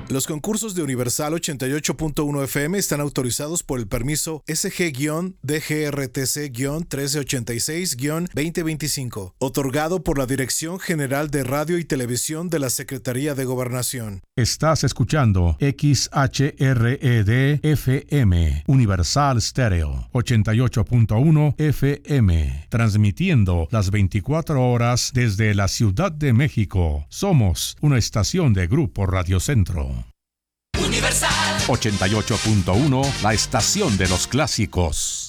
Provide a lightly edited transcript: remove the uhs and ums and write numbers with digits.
Los concursos de Universal 88.1 FM están autorizados por el permiso SG-DGRTC-1386-2025, otorgado por la Dirección General de Radio y Televisión de la Secretaría de Gobernación. Estás escuchando XHRED-FM, Universal Stereo, 88.1 FM, transmitiendo las 24 horas desde la Ciudad de México. Somos una estación de Grupo Radio Centro. Universal 88.1, la estación de los clásicos.